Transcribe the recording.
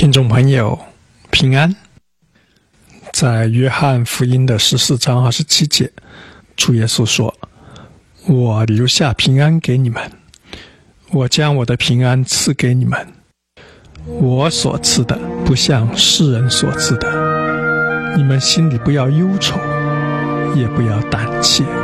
听众朋友平安。在约翰福音的14章27节，主耶稣说：我留下平安给你们，我将我的平安赐给你们，我所赐的不像世人所赐的，你们心里不要忧愁，也不要胆怯。